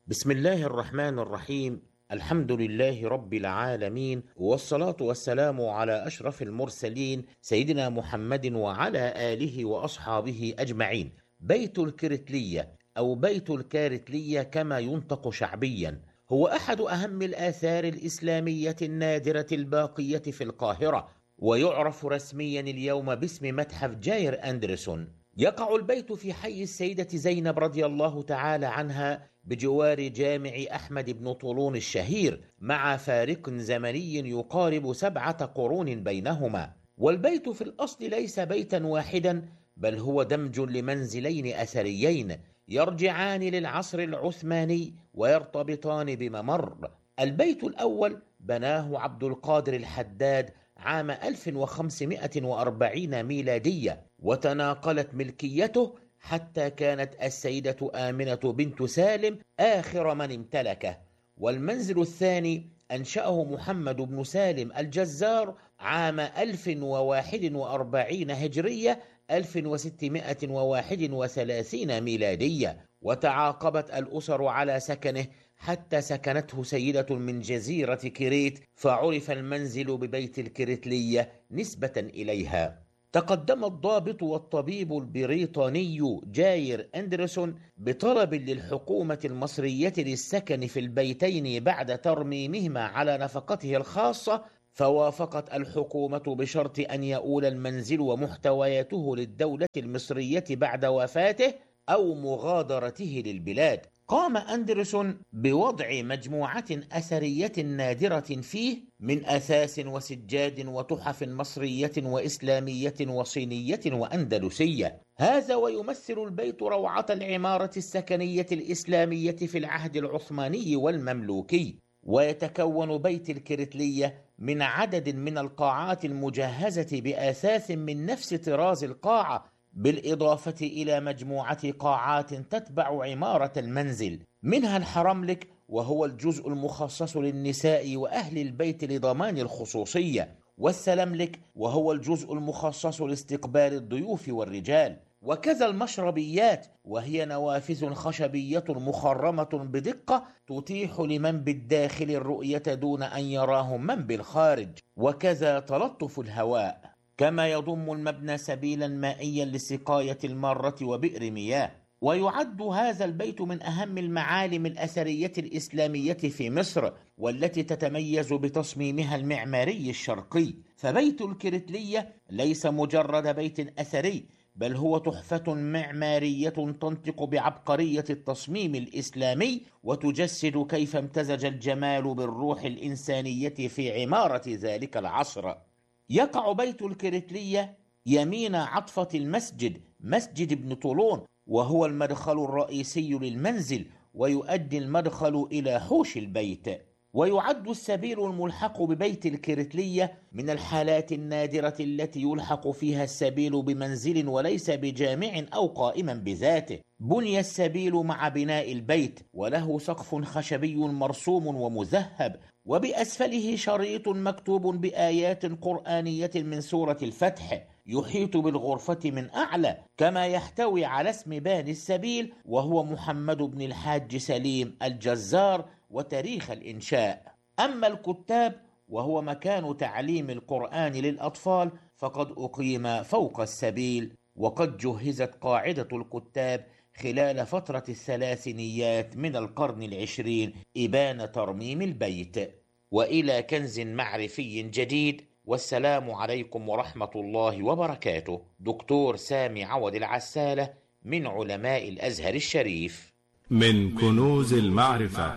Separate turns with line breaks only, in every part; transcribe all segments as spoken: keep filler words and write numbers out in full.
بسم الله الرحمن الرحيم. الحمد لله رب العالمين، والصلاة والسلام على أشرف المرسلين سيدنا محمد وعلى آله وأصحابه أجمعين. بيت الكرتلية أو بيت الكارتلية كما ينطق شعبيا هو أحد أهم الآثار الإسلامية النادرة الباقية في القاهرة، ويعرف رسميا اليوم باسم متحف جاير أندرسون. يقع البيت في حي السيدة زينب رضي الله تعالى عنها بجوار جامع أحمد بن طولون الشهير، مع فارق زمني يقارب سبعة قرون بينهما. والبيت في الأصل ليس بيتا واحدا، بل هو دمج لمنزلين أثريين يرجعان للعصر العثماني ويرتبطان بممر. البيت الأول بناه عبد القادر الحداد عام ألف وخمسمائة وأربعين ميلادية، وتناقلت ملكيته حتى كانت السيدة آمنة بنت سالم آخر من امتلكه. والمنزل الثاني أنشأه محمد بن سالم الجزار عام ألف وواحد وأربعين هجرية ألف وستمائة وواحد وثلاثين ميلادية، وتعاقبت الأسر على سكنه حتى سكنته سيدة من جزيرة كريت، فعرف المنزل ببيت الكرتلية نسبة إليها. تقدم الضابط والطبيب البريطاني جاير أندرسون بطلب للحكومة المصرية للسكن في البيتين بعد ترميمهما على نفقته الخاصة، فوافقت الحكومة بشرط أن يؤول المنزل ومحتوياته للدولة المصرية بعد وفاته أو مغادرته للبلاد. قام أندرسون بوضع مجموعة أثرية نادرة فيه من أثاث وسجاد وتحف مصرية وإسلامية وصينية وأندلسية. هذا ويمثل البيت روعة العمارة السكنية الإسلامية في العهد العثماني والمملوكي. ويتكون بيت الكرتلية من عدد من القاعات المجهزة بأثاث من نفس طراز القاعة، بالإضافة إلى مجموعة قاعات تتبع عمارة المنزل، منها الحرملك وهو الجزء المخصص للنساء وأهل البيت لضمان الخصوصية، والسلملك وهو الجزء المخصص لاستقبال الضيوف والرجال، وكذا المشربيات وهي نوافذ خشبية مخرمة بدقة تتيح لمن بالداخل الرؤية دون أن يراه من بالخارج، وكذا تلطف الهواء. كما يضم المبنى سبيلا مائيا لسقاية المارة وبئر مياه. ويعد هذا البيت من أهم المعالم الأثرية الإسلامية في مصر، والتي تتميز بتصميمها المعماري الشرقي. فبيت الكرتلية ليس مجرد بيت أثري، بل هو تحفة معمارية تنطق بعبقرية التصميم الإسلامي، وتجسد كيف امتزج الجمال بالروح الإنسانية في عمارة ذلك العصر. يقع بيت الكرتلية يمين عطفة المسجد مسجد ابن طولون، وهو المدخل الرئيسي للمنزل، ويؤدي المدخل إلى حوش البيت. ويعد السبيل الملحق ببيت الكرتلية من الحالات النادرة التي يلحق فيها السبيل بمنزل وليس بجامع أو قائما بذاته. بني السبيل مع بناء البيت، وله سقف خشبي مرسوم ومذهب، وبأسفله شريط مكتوب بآيات قرآنية من سورة الفتح يحيط بالغرفة من أعلى، كما يحتوي على اسم باني السبيل وهو محمد بن الحاج سليم الجزار وتاريخ الإنشاء. أما الكتاب وهو مكان تعليم القرآن للأطفال فقد أقيم فوق السبيل، وقد جهزت قاعدة الكتاب خلال فترة الثلاثينيات من القرن العشرين إبان ترميم البيت. وإلى كنز معرفي جديد، والسلام عليكم ورحمة الله وبركاته. دكتور سامي عوض العسالة من علماء الأزهر الشريف.
من كنوز المعرفة،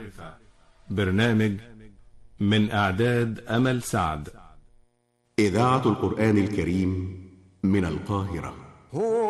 برنامج من إعداد أمل سعد.
إذاعة القرآن الكريم من القاهرة.